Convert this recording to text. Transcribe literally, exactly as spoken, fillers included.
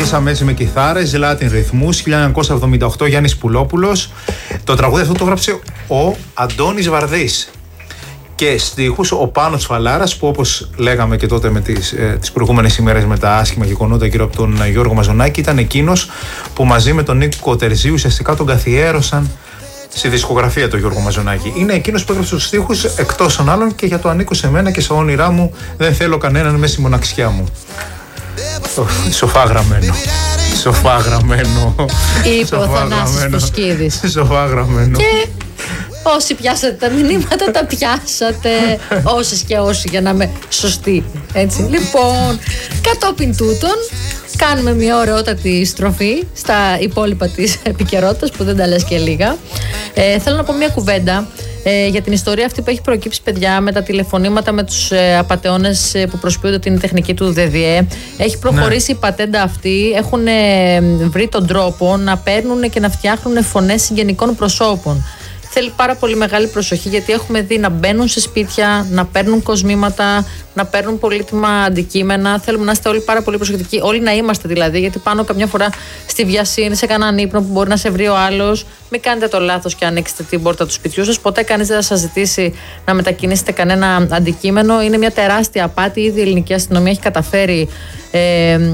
ξεκινήσαμε έτσι με κιθάρες, Latin ρυθμούς, χίλια εννιακόσια εβδομήντα οκτώ, Γιάννης Πουλόπουλος. Το τραγούδι αυτό το έγραψε ο Αντώνης Βαρδής. Και στίχους ο Πάνος Φαλάρας, που όπως λέγαμε και τότε με τις, ε, τις προηγούμενες ημέρες με τα άσχημα γεγονότα γύρω από τον Γιώργο Μαζονάκη, ήταν εκείνος που μαζί με τον Νίκο Τερζή ουσιαστικά τον καθιέρωσαν στη δισκογραφία του Γιώργο Μαζονάκη. Είναι εκείνος που έγραψε τους στίχους εκτός των άλλων και για το ανήκω σε μένα και στα όνειρά μου δεν θέλω κανέναν μέσα στη μοναξιά μου. Σοφά γραμμένο. Σοφά γραμμένο. Είπε ο Θανάσης Ποσκίδης. Σοφά γραμμένο. Και όσοι πιάσατε τα μηνύματα, τα πιάσατε. Όσες και όσοι, για να είμαι σωστή. Έτσι. Λοιπόν, κατόπιν τούτων, κάνουμε μια ωραιότατη στροφή στα υπόλοιπα της επικαιρότητας που δεν τα λες και λίγα. Ε, θέλω να πω μια κουβέντα ε, για την ιστορία αυτή που έχει προκύψει, παιδιά, με τα τηλεφωνήματα με τους ε, απατεώνες ε, που προσποιούνται την τεχνική του ΔΔΕ. Έχει προχωρήσει ναι. η πατέντα αυτή. Έχουν ε, βρει τον τρόπο να παίρνουν και να φτιάχνουν φωνές συγγενικών προσώπων. Θέλει πάρα πολύ μεγάλη προσοχή, γιατί έχουμε δει να μπαίνουν σε σπίτια, να παίρνουν κοσμήματα, να παίρνουν πολύτιμα αντικείμενα. Θέλουμε να είστε όλοι πάρα πολύ προσεκτικοί. Όλοι να είμαστε δηλαδή, γιατί πάνω καμιά φορά στη βιασύνη, σε κανέναν ύπνο που μπορεί να σε βρει ο άλλος. Μην κάνετε το λάθος και ανοίξετε την πόρτα του σπιτιού σας. Ποτέ κανείς δεν θα σας ζητήσει να μετακινήσετε κανένα αντικείμενο. Είναι μια τεράστια απάτη. Ήδη η ελληνική αστυνομία έχει καταφέρει. Ε,